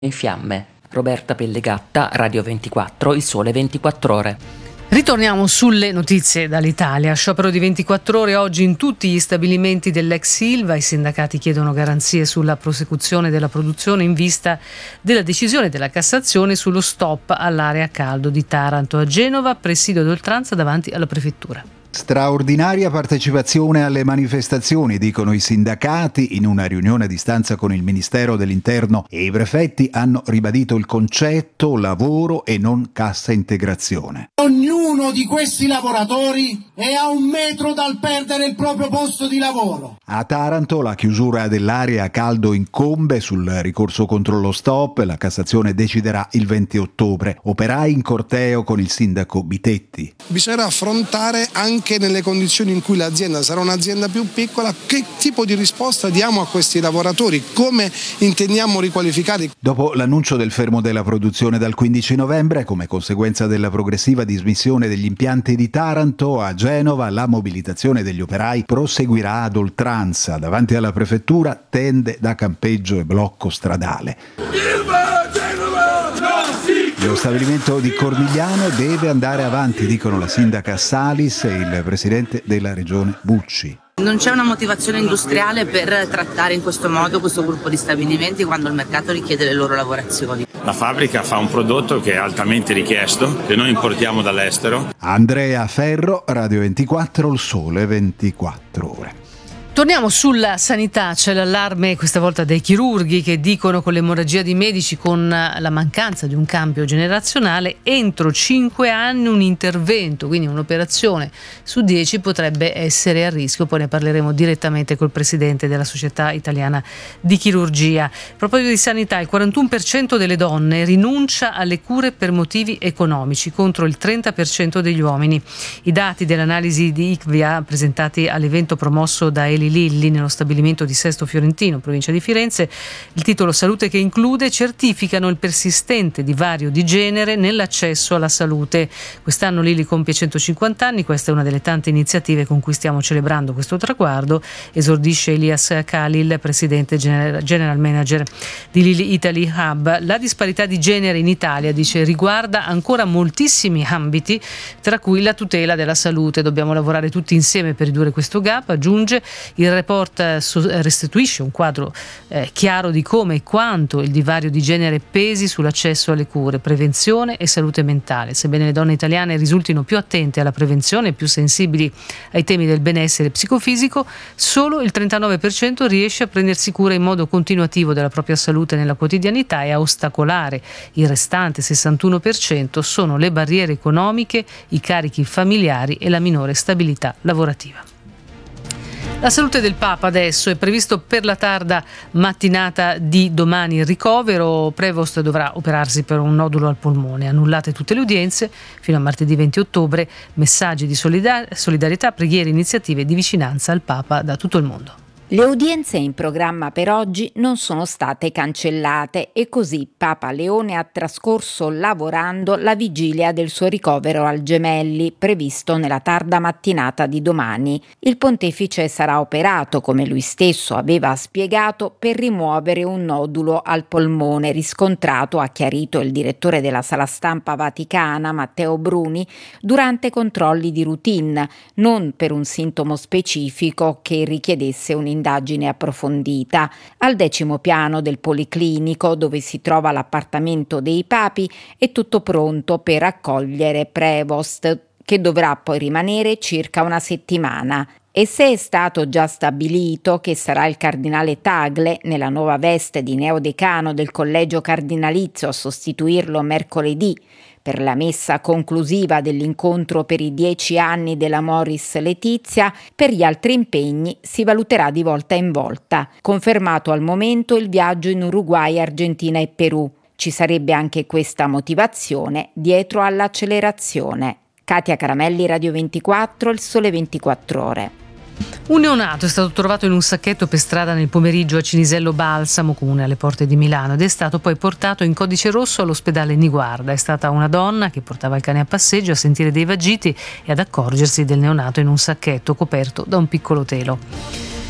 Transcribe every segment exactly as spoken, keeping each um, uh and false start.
in fiamme. Roberta Pellegatta, Radio ventiquattro, Il Sole ventiquattro Ore. Ritorniamo sulle notizie dall'Italia. Sciopero di ventiquattro ore oggi in tutti gli stabilimenti dell'ex Ilva. I sindacati chiedono garanzie sulla prosecuzione della produzione in vista della decisione della Cassazione sullo stop all'area a caldo di Taranto. A Genova, presidio d'oltranza davanti alla prefettura. Straordinaria partecipazione alle manifestazioni, dicono i sindacati. In una riunione a distanza con il Ministero dell'Interno e i prefetti hanno ribadito il concetto lavoro e non cassa integrazione. Ognuno di questi lavoratori è a un metro dal perdere il proprio posto di lavoro. A Taranto la chiusura dell'area a caldo incombe sul ricorso contro lo stop. La Cassazione deciderà il venti ottobre. Operai in corteo con il sindaco Bitetti. Bisognerà affrontare anche Anche nelle condizioni in cui l'azienda sarà un'azienda più piccola, che tipo di risposta diamo a questi lavoratori? Come intendiamo riqualificare? Dopo l'annuncio del fermo della produzione dal quindici novembre, come conseguenza della progressiva dismissione degli impianti di Taranto, a Genova la mobilitazione degli operai proseguirà ad oltranza. Davanti alla prefettura tende da campeggio e blocco stradale. Lo stabilimento di Cornigliano deve andare avanti, dicono la sindaca Salis e il presidente della regione Bucci. Non c'è una motivazione industriale per trattare in questo modo questo gruppo di stabilimenti quando il mercato richiede le loro lavorazioni. La fabbrica fa un prodotto che è altamente richiesto, che noi importiamo dall'estero. Andrea Ferro, Radio ventiquattro, Il Sole ventiquattro Ore. Torniamo sulla sanità, c'è l'allarme questa volta dei chirurghi che dicono con l'emorragia di medici, con la mancanza di un cambio generazionale, entro cinque anni un intervento, quindi un'operazione su dieci potrebbe essere a rischio. Poi ne parleremo direttamente col presidente della Società Italiana di Chirurgia. A proposito di sanità, il quarantuno per cento delle donne rinuncia alle cure per motivi economici contro il trenta per cento degli uomini. I dati dell'analisi di IQVIA presentati all'evento promosso da Eli Lilli nello stabilimento di Sesto Fiorentino, provincia di Firenze, il titolo Salute che include, certificano il persistente divario di genere nell'accesso alla salute. Quest'anno Lilli compie centocinquanta anni, questa è una delle tante iniziative con cui stiamo celebrando questo traguardo. Esordisce Elias Khalil, presidente general manager di Lilli Italy Hub. La disparità di genere in Italia, dice, riguarda ancora moltissimi ambiti, tra cui la tutela della salute. Dobbiamo lavorare tutti insieme per ridurre questo gap, aggiunge. Il report restituisce un quadro eh, chiaro di come e quanto il divario di genere pesi sull'accesso alle cure, prevenzione e salute mentale. Sebbene le donne italiane risultino più attente alla prevenzione e più sensibili ai temi del benessere psicofisico, solo il trentanove per cento riesce a prendersi cura in modo continuativo della propria salute nella quotidianità, e a ostacolare il restante sessantuno per cento sono le barriere economiche, i carichi familiari e la minore stabilità lavorativa. La salute del Papa adesso, è previsto per la tarda mattinata di domani il ricovero. Prevost dovrà operarsi per un nodulo al polmone. Annullate tutte le udienze fino a martedì venti ottobre. Messaggi di solidar- solidarietà, preghiere, iniziative di vicinanza al Papa da tutto il mondo. Le udienze in programma per oggi non sono state cancellate e così Papa Leone ha trascorso lavorando la vigilia del suo ricovero al Gemelli, previsto nella tarda mattinata di domani. Il pontefice sarà operato, come lui stesso aveva spiegato, per rimuovere un nodulo al polmone riscontrato, ha chiarito il direttore della sala stampa vaticana Matteo Bruni, durante controlli di routine, non per un sintomo specifico che richiedesse un indagine approfondita. Al decimo piano del policlinico, dove si trova l'appartamento dei papi, è tutto pronto per accogliere Prevost, che dovrà poi rimanere circa una settimana. E se è stato già stabilito che sarà il cardinale Tagle, nella nuova veste di neodecano del collegio cardinalizio, a sostituirlo mercoledì per la messa conclusiva dell'incontro per i dieci anni della Moris Letizia, per gli altri impegni si valuterà di volta in volta. Confermato al momento il viaggio in Uruguay, Argentina e Perù. Ci sarebbe anche questa motivazione dietro all'accelerazione. Katia Caramelli, Radio ventiquattro, Il Sole ventiquattro Ore. Un neonato è stato trovato in un sacchetto per strada nel pomeriggio a Cinisello Balsamo, comune alle porte di Milano, ed è stato poi portato in codice rosso all'ospedale Niguarda. È stata una donna che portava il cane a passeggio a sentire dei vagiti e ad accorgersi del neonato in un sacchetto coperto da un piccolo telo.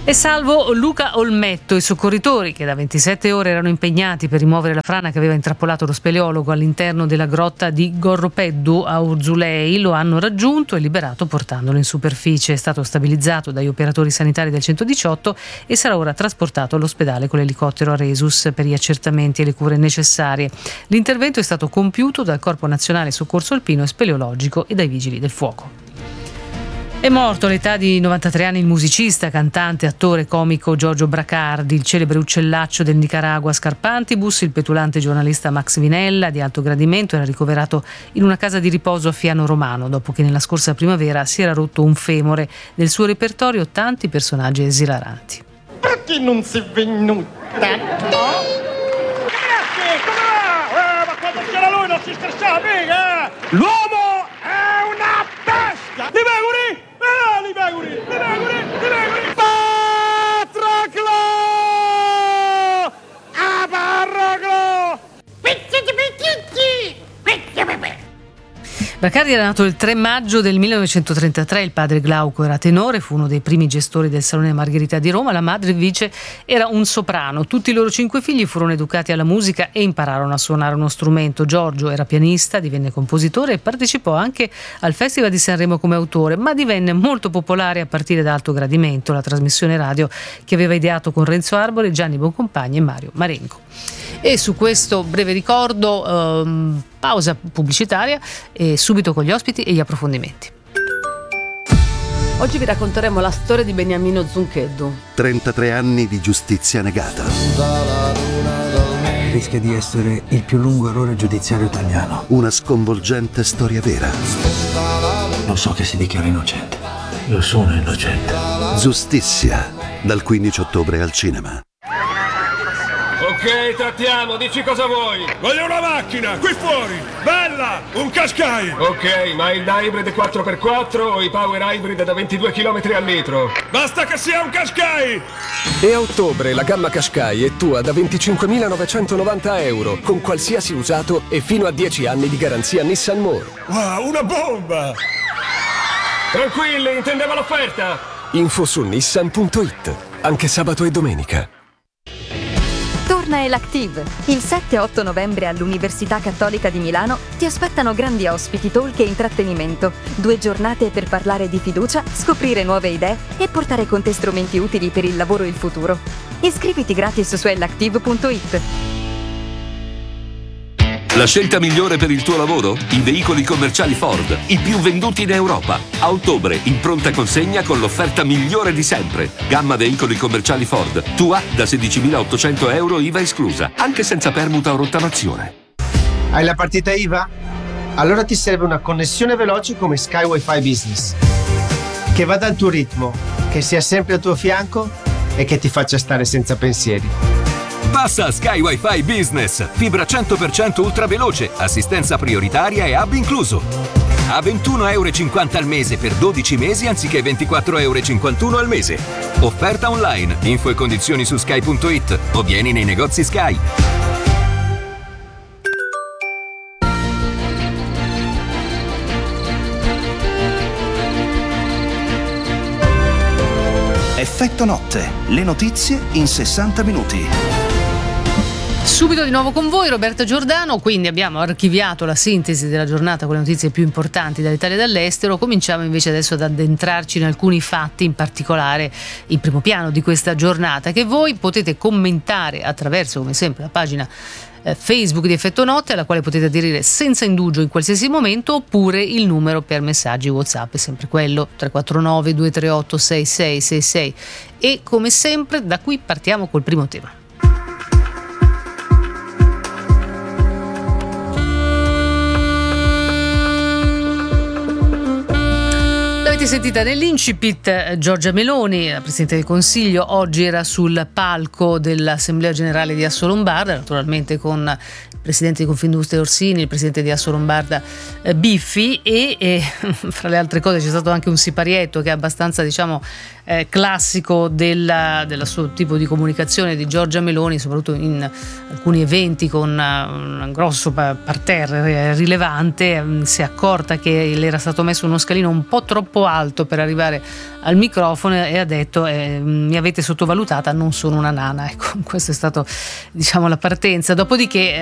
È salvo Luca Olmetto. I soccorritori, che da ventisette ore erano impegnati per rimuovere la frana che aveva intrappolato lo speleologo all'interno della grotta di Gorropeddu a Urzulei, lo hanno raggiunto e liberato portandolo in superficie. È stato stabilizzato dagli operatori sanitari del centodiciotto e sarà ora trasportato all'ospedale con l'elicottero Aresus per gli accertamenti e le cure necessarie. L'intervento è stato compiuto dal Corpo Nazionale Soccorso Alpino e Speleologico e dai Vigili del Fuoco. È morto all'età di novantatré anni il musicista, cantante, attore, comico Giorgio Bracardi, il celebre uccellaccio del Nicaragua Scarpantibus. Il petulante giornalista Max Vinella, di alto gradimento, era ricoverato in una casa di riposo a Fiano Romano dopo che nella scorsa primavera si era rotto un femore. Del suo repertorio tanti personaggi esilaranti. Perché non sei venuta? No? Ragazzi, come va? Eh, ma quando c'era lui non si stressava mica, eh? L'uomo è una bestia! Di Meguri! Eh, di Meguri! Di Meguri! Di Meguri! Patroclo! A Patroclo! Picci picci! Picci picci! Bracardi era nato il tre maggio del millenovecentotrentatré, il padre Glauco era tenore, fu uno dei primi gestori del Salone Margherita di Roma, la madre invece era un soprano. Tutti i loro cinque figli furono educati alla musica e impararono a suonare uno strumento. Giorgio era pianista, divenne compositore e partecipò anche al Festival di Sanremo come autore, ma divenne molto popolare a partire da Alto Gradimento, la trasmissione radio che aveva ideato con Renzo Arbore, Gianni Boncompagni e Mario Marengo. E su questo breve ricordo, ehm, pausa pubblicitaria e subito con gli ospiti e gli approfondimenti. Oggi vi racconteremo la storia di Beniamino Zuncheddu. trentatré anni di giustizia negata. Rischia di essere il più lungo errore giudiziario italiano. Una sconvolgente storia vera. Lo so che si dichiara innocente. Io sono innocente. Giustizia, dal quindici ottobre al cinema. Ok, trattiamo, dici cosa vuoi. Voglio una macchina, qui fuori, bella, un Qashqai. Ok, ma il hybrid quattro per quattro o i power hybrid da ventidue chilometri al litro? Basta che sia un Qashqai. E a ottobre la gamma Qashqai è tua da venticinquemilanovecentovananta euro, con qualsiasi usato e fino a dieci anni di garanzia Nissan More. Wow, una bomba. Tranquilli, intendeva l'offerta. Info su nissan punto it, anche sabato e domenica. Torna Elactive. Il sette e otto novembre all'Università Cattolica di Milano ti aspettano grandi ospiti, talk e intrattenimento. Due giornate per parlare di fiducia, scoprire nuove idee e portare con te strumenti utili per il lavoro e il futuro. Iscriviti gratis su elactive punto it. La scelta migliore per il tuo lavoro? I veicoli commerciali Ford, i più venduti in Europa. A ottobre, in pronta consegna con l'offerta migliore di sempre. Gamma veicoli commerciali Ford, tua da sedicimilaottocento euro I V A esclusa, anche senza permuta o rottamazione. Hai la partita I V A? Allora ti serve una connessione veloce come Sky Wi-Fi Business, che vada al tuo ritmo, che sia sempre al tuo fianco e che ti faccia stare senza pensieri. Passa a Sky Wi-Fi Business, fibra cento per cento ultra veloce, assistenza prioritaria e hub incluso. A ventuno euro e cinquanta al mese per dodici mesi anziché ventiquattro euro e cinquantuno al mese. Offerta online, info e condizioni su sky punto it o vieni nei negozi Sky. Effetto notte, le notizie in sessanta minuti. Subito di nuovo con voi Roberta Giordano, quindi abbiamo archiviato la sintesi della giornata con le notizie più importanti dall'Italia e dall'estero. Cominciamo invece adesso ad addentrarci in alcuni fatti, in particolare il primo piano di questa giornata, che voi potete commentare attraverso, come sempre, la pagina eh, Facebook di Effetto Notte, alla quale potete aderire senza indugio in qualsiasi momento, oppure il numero per messaggi WhatsApp è sempre quello tre quattro nove due tre otto sei sei sei sei. E come sempre da qui partiamo col primo tema. Sentita nell'incipit, Giorgia Meloni, la Presidente del Consiglio, oggi era sul palco dell'Assemblea Generale di Assolombarda, naturalmente con il Presidente di Confindustria Orsini, il Presidente di Assolombarda eh, Biffi e, e fra le altre cose c'è stato anche un siparietto che è abbastanza, diciamo, eh, classico del suo tipo di comunicazione di Giorgia Meloni, soprattutto in alcuni eventi con un grosso parterre rilevante. Si è accorta che le era stato messo uno scalino un po' troppo alto per arrivare al microfono e ha detto eh, mi avete sottovalutata, non sono una nana. Ecco, questa è stata, diciamo, la partenza. Dopodiché